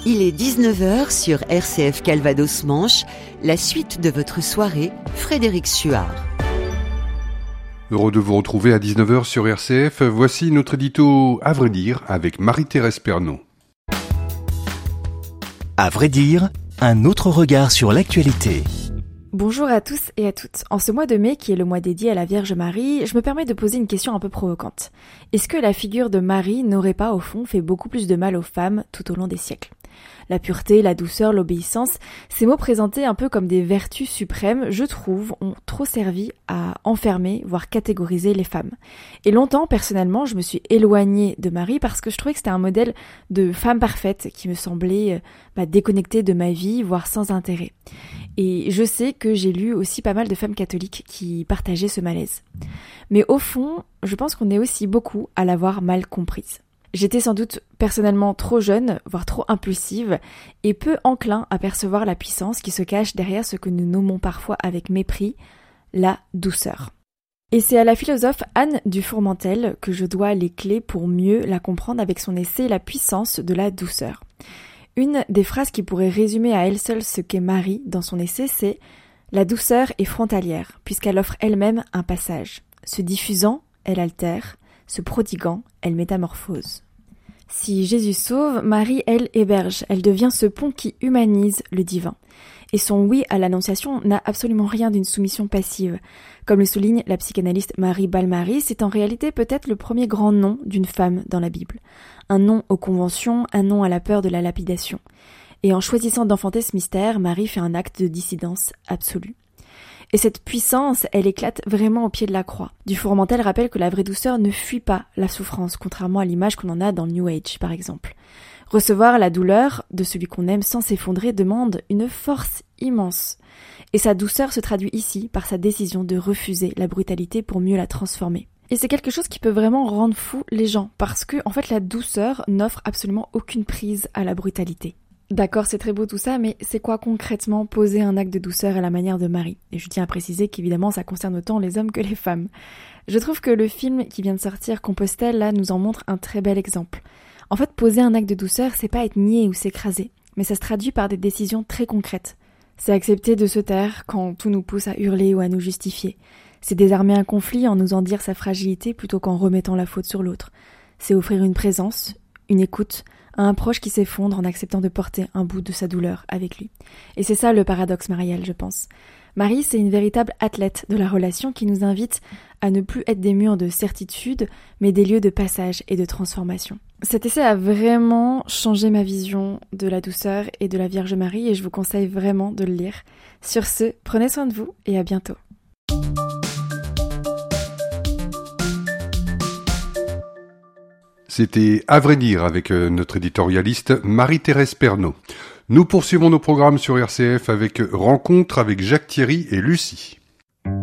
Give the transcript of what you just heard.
Il est 19h sur RCF Calvados Manche, la suite de votre soirée, Frédéric Suard. Heureux de vous retrouver à 19h sur RCF. Voici notre édito À vrai dire avec Marie-Thérèse Pernaut. À vrai dire, un autre regard sur l'actualité. Bonjour à tous et à toutes. En ce mois de mai, qui est le mois dédié à la Vierge Marie, je me permets de poser une question un peu provocante. Est-ce que la figure de Marie n'aurait pas, au fond, fait beaucoup plus de mal aux femmes tout au long des siècles ? La pureté, la douceur, l'obéissance, ces mots présentés un peu comme des vertus suprêmes, je trouve, ont trop servi à enfermer, voire catégoriser les femmes. Et longtemps, personnellement, je me suis éloignée de Marie parce que je trouvais que c'était un modèle de femme parfaite qui me semblait déconnectée de ma vie, voire sans intérêt. Et je sais que j'ai lu aussi pas mal de femmes catholiques qui partageaient ce malaise. Mais au fond, je pense qu'on est aussi beaucoup à l'avoir mal comprise. J'étais sans doute personnellement trop jeune, voire trop impulsive, et peu enclin à percevoir la puissance qui se cache derrière ce que nous nommons parfois avec mépris, la douceur. Et c'est à la philosophe Anne du Fourmentel que je dois les clés pour mieux la comprendre avec son essai « La puissance de la douceur ». Une des phrases qui pourrait résumer à elle seule ce qu'est Marie dans son essai, c'est « La douceur est frontalière, puisqu'elle offre elle-même un passage. Se diffusant, elle altère, se prodiguant, elle métamorphose. » Si Jésus sauve, Marie, elle, héberge. Elle devient ce pont qui humanise le divin. Et son oui à l'Annonciation n'a absolument rien d'une soumission passive. Comme le souligne la psychanalyste Marie Balmary, c'est en réalité peut-être le premier grand non d'une femme dans la Bible. Un non aux conventions, un non à la peur de la lapidation. Et en choisissant d'enfanter ce mystère, Marie fait un acte de dissidence absolue. Et cette puissance, elle éclate vraiment au pied de la croix. Du Fourmentel rappelle que la vraie douceur ne fuit pas la souffrance, contrairement à l'image qu'on en a dans le New Age, par exemple. Recevoir la douleur de celui qu'on aime sans s'effondrer demande une force immense. Et sa douceur se traduit ici par sa décision de refuser la brutalité pour mieux la transformer. Et c'est quelque chose qui peut vraiment rendre fou les gens, parce que, en fait, la douceur n'offre absolument aucune prise à la brutalité. D'accord, c'est très beau tout ça, mais c'est quoi concrètement poser un acte de douceur à la manière de Marie ? Et je tiens à préciser qu'évidemment ça concerne autant les hommes que les femmes. Je trouve que le film qui vient de sortir, Compostelle, là, nous en montre un très bel exemple. En fait, poser un acte de douceur, c'est pas être niais ou s'écraser, mais ça se traduit par des décisions très concrètes. C'est accepter de se taire quand tout nous pousse à hurler ou à nous justifier. C'est désarmer un conflit en osant dire sa fragilité plutôt qu'en remettant la faute sur l'autre. C'est offrir une présence, une écoute, à un proche qui s'effondre en acceptant de porter un bout de sa douleur avec lui. Et c'est ça le paradoxe marial, je pense. Marie, c'est une véritable athlète de la relation qui nous invite à ne plus être des murs de certitude, mais des lieux de passage et de transformation. Cet essai a vraiment changé ma vision de la douceur et de la Vierge Marie et je vous conseille vraiment de le lire. Sur ce, prenez soin de vous et à bientôt. C'était À vrai dire avec notre éditorialiste Marie-Thérèse Pernaut. Nous poursuivons nos programmes sur RCF avec Rencontre avec Jacques Thierry et Lucie.